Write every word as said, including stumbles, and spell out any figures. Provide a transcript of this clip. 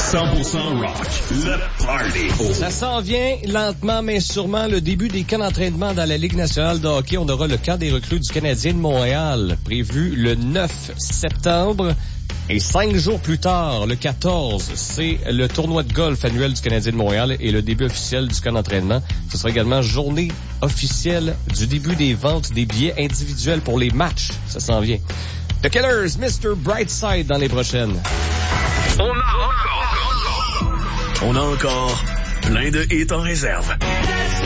cent pour cent rock, le party. Ça s'en vient lentement mais sûrement, le début des camps d'entraînement dans la Ligue nationale de hockey. On aura le camp des recrues du Canadien de Montréal, prévu le neuf septembre. Et cinq jours plus tard, le quatorze, c'est le tournoi de golf annuel du Canadien de Montréal et le début officiel du camp d'entraînement. Ce sera également journée officielle du début des ventes des billets individuels pour les matchs. Ça s'en vient. The Killers, mister Brightside dans les prochaines. On a encore, on a encore plein de hits en réserve.